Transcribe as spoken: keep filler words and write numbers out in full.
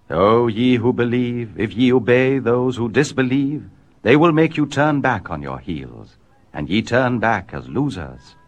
O ye who believe, if ye obey those who disbelieve, they will make you turn back on your heels, and ye turn back as losers.